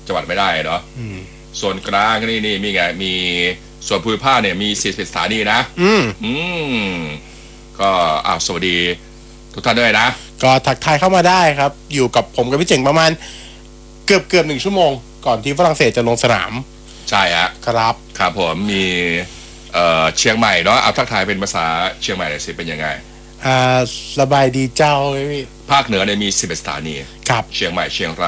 จังหวัดไม่ได้เนาะส่วนกลางนี่มีไงมีส่วนภูมิภาคเนี่ยมี41สถานีนะก็สวัสดีทุกท่านด้วยนะก็ทักทายเข้ามาได้ครับอยู่กับผมกับพี่เจ๋งประมาณเกือบ1 ชั่วโมงก่อนที่ฝรั่งเศสจะลงสนามใช่ฮะครับผมมีเชียงใหม่เนาะเอาทักทายเป็นภาษาเชียงใหม่หน่อยสิเป็นยังไงสบายดีเจ้าพี่ภาคเหนือเนี่ยมี11สถานีครับเชียงใหม่เชียงราย